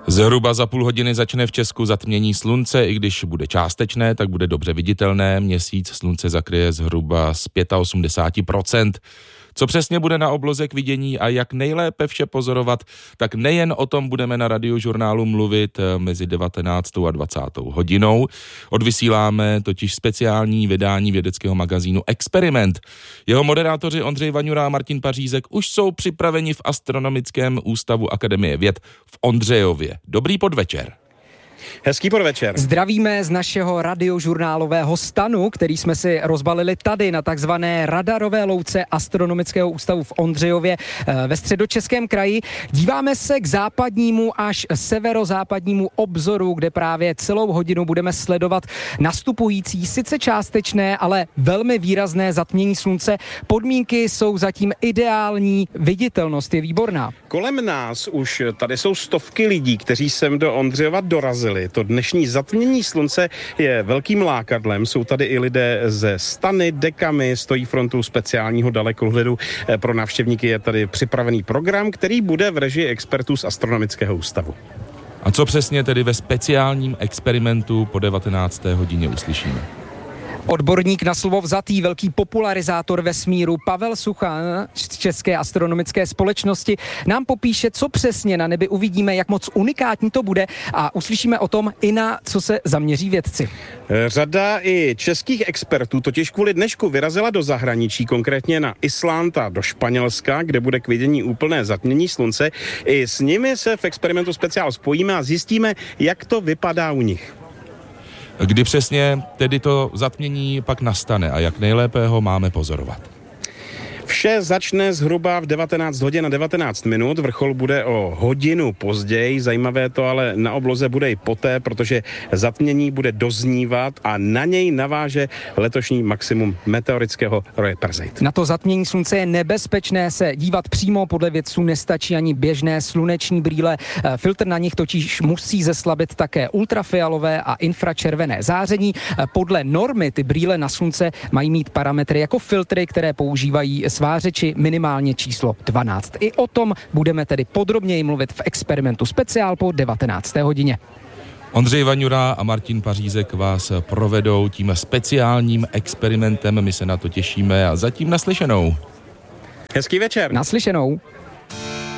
Zhruba za půl hodiny začne v Česku zatmění slunce, i když bude částečné, tak bude dobře viditelné. Měsíc slunce zakryje zhruba z 85%. Co přesně bude na obloze k vidění a jak nejlépe vše pozorovat, tak nejen o tom budeme na Radiožurnálu mluvit mezi 19. a 20. hodinou. Odvysíláme totiž speciální vydání vědeckého magazínu Experiment. Jeho moderátoři Ondřej Vaňura a Martin Pařízek už jsou připraveni v Astronomickém ústavu Akademie věd v Ondřejově. Dobrý podvečer. Hezký podvečer. Zdravíme z našeho radiožurnálového stanu, který jsme si rozbalili tady na takzvané radarové louce Astronomického ústavu v Ondřejově ve Středočeském kraji. Díváme se k západnímu až severozápadnímu obzoru, kde právě celou hodinu budeme sledovat nastupující, sice částečné, ale velmi výrazné zatmění slunce. Podmínky jsou zatím ideální, viditelnost je výborná. Kolem nás už tady jsou stovky lidí, kteří sem do Ondřejova dorazili. To dnešní zatmění slunce je velkým lákadlem. Jsou tady i lidé ze stany, dekami, stojí frontu speciálního dalekohledu. Pro návštěvníky je tady připravený program, který bude v režii expertů z Astronomického ústavu. A co přesně tedy ve speciálním experimentu po 19. hodině uslyšíme? Odborník na slovo vzatý, velký popularizátor vesmíru Pavel Suchan z České astronomické společnosti nám popíše, co přesně na nebi uvidíme, jak moc unikátní to bude a uslyšíme o tom i na co se zaměří vědci. Řada i českých expertů totiž kvůli dnešku vyrazila do zahraničí, konkrétně na Island a do Španělska, kde bude k vidění úplné zatmění slunce. I s nimi se v experimentu speciál spojíme a zjistíme, jak to vypadá u nich. Kdy přesně tedy to zatmění pak nastane a jak nejlépe ho máme pozorovat? Vše začne zhruba v 19 hodin a 19 minut, vrchol bude o hodinu později, zajímavé to ale na obloze bude i poté, protože zatmění bude doznívat a na něj naváže letošní maximum meteorického roje Perseit. Na to zatmění slunce je nebezpečné se dívat přímo, podle vědců nestačí ani běžné sluneční brýle, filtr na nich totiž musí zeslabit také ultrafialové a infračervené záření. Podle normy ty brýle na slunce mají mít parametry jako filtry, které používají svářeči minimálně číslo 12. I o tom budeme tedy podrobněji mluvit v experimentu speciál po 19. hodině. Ondřej Vaňura a Martin Pařízek vás provedou tím speciálním experimentem, my se na to těšíme a zatím naslyšenou. Hezký večer. Naslyšenou.